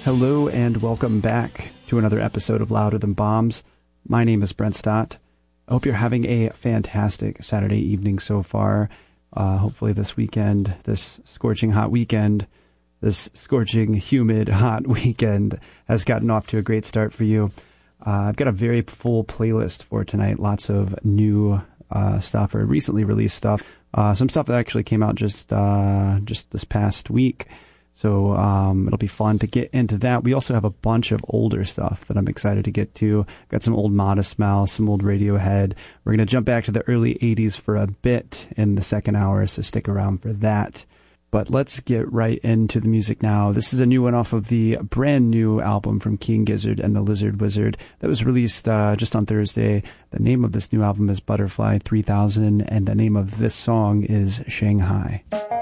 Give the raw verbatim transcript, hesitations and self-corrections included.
Hello and welcome back to another episode of Louder Than Bombs. My name is Brent Stott. I hope you're having a fantastic Saturday evening so far. Uh, hopefully this weekend, this scorching hot weekend, this scorching, humid, hot weekend has gotten off to a great start for you. Uh, I've got a very full playlist for tonight. Lots of new uh, stuff or recently released stuff. Uh, some stuff that actually came out just uh, just this past week. So um, it'll be fun to get into that. We also have a bunch of older stuff that I'm excited to get to. Got some old Modest Mouse, some old Radiohead. We're going to jump back to the early eighties for a bit in the second hour, so stick around for that. But let's get right into the music now. This is a new one off of the brand new album from King Gizzard and the Lizard Wizard that was released uh, just on Thursday. The name of this new album is Butterfly three thousand, and the name of this song is Shanghai.